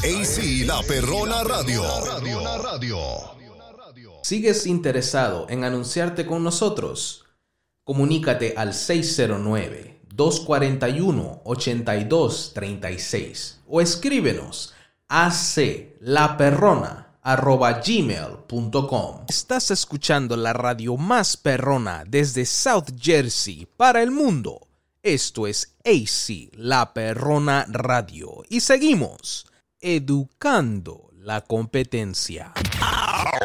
AC La Perrona Radio. ¿Sigues interesado en anunciarte con nosotros? Comunícate al 609-241-8236 o escríbenos a aclaperrona@gmail.com. Estás escuchando la radio más perrona desde South Jersey para el mundo. Esto es AC La Perrona Radio y seguimos educando la competencia.